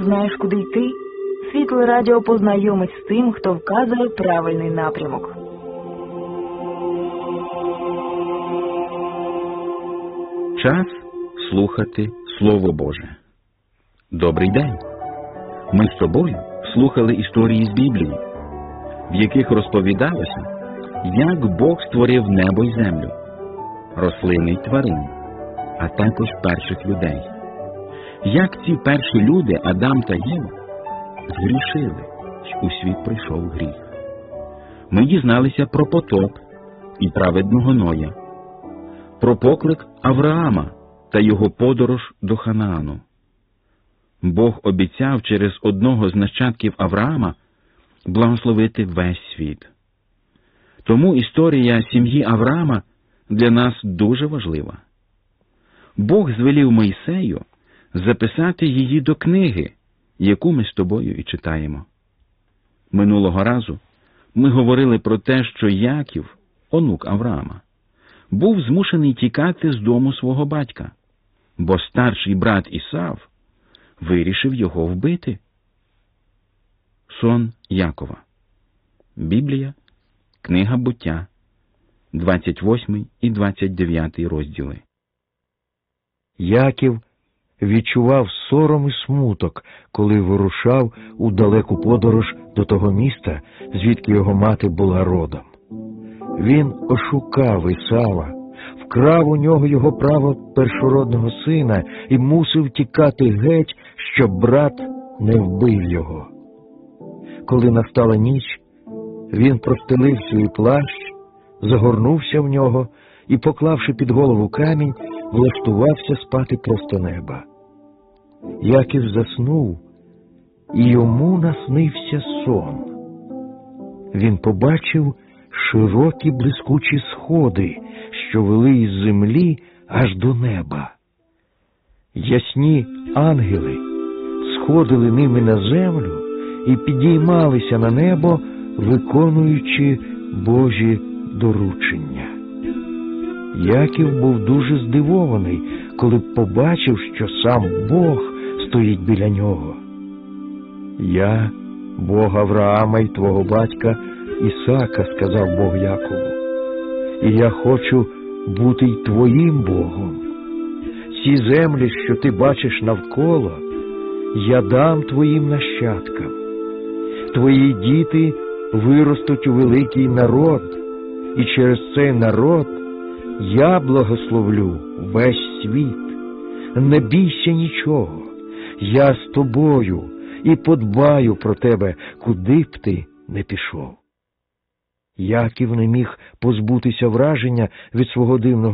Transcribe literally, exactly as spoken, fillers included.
Знаєш, куди йти? Світле радіо познайомить з тим, хто вказує правильний напрямок. Час слухати Слово Боже. Добрий день! Ми з тобою слухали історії з Біблії, в яких розповідалося, як Бог створив небо й землю, рослини й тварин, а також перших людей. Як ці перші люди, Адам та Єва, згрішили, й у світ прийшов гріх. Ми дізналися про потоп і праведного Ноя, про поклик Авраама та його подорож до Ханаану. Бог обіцяв через одного з нащадків Авраама благословити весь світ. Тому історія сім'ї Авраама для нас дуже важлива. Бог звелів Мойсею записати її до книги, яку ми з тобою і читаємо. Минулого разу ми говорили про те, що Яків, онук Авраама, був змушений тікати з дому свого батька, бо старший брат Ісав вирішив його вбити. Сон Якова. Біблія, книга Буття, двадцять восьмий і двадцять дев'ятий розділи. Яків відчував сором і смуток, коли вирушав у далеку подорож до того міста, звідки його мати була родом. Він ошукав Ісава, вкрав у нього його право першородного сина і мусив тікати геть, щоб брат не вбив його. Коли настала ніч, він простелив свій плащ, загорнувся в нього і, поклавши під голову камінь, влаштувався спати просто неба. Яків заснув, і йому наснився сон. Він побачив широкі блискучі сходи, що вели із землі аж до неба. Ясні ангели сходили ними на землю і підіймалися на небо, виконуючи Божі доручення. Яків був дуже здивований, коли побачив, що сам Бог стоїть біля нього. «Я – Бог Авраама й твого батька Ісака», – сказав Бог Якову, «і я хочу бути й твоїм Богом. Ці землі, що ти бачиш навколо, я дам твоїм нащадкам. Твої діти виростуть у великий народ, і через цей народ я благословлю весь світ. Не бійся нічого, я з тобою і подбаю про тебе, куди б ти не пішов». Яків не міг позбутися враження від свого дивного